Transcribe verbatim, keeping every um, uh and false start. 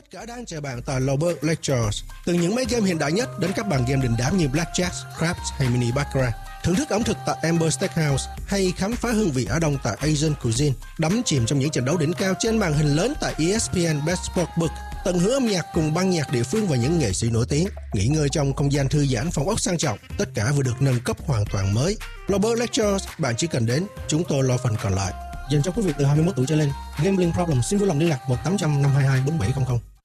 Tất cả đang chờ bạn tại Lober Lectures. Từ những máy game hiện đại nhất đến các bàn game đình đám như Blackjack, Craps hay Mini Baccarat. Thưởng thức ẩm thực tại Amber Steakhouse hay khám phá hương vị Á Đông tại Asian Cuisine. Đắm chìm trong những trận đấu đỉnh cao trên màn hình lớn tại E S P N Best Sportsbook. Tận hưởng âm nhạc cùng ban nhạc địa phương và những nghệ sĩ nổi tiếng. Nghỉ ngơi trong không gian thư giãn phòng ốc sang trọng. Tất cả vừa được nâng cấp hoàn toàn mới. Lober Lectures, bạn chỉ cần đến, chúng tôi lo phần còn lại. Dành cho quý vị từ hai mươi mốt tuổi trở lên. Gambling problem xin vui lòng liên lạc một tám trăm năm hai hai bốn bảy không không.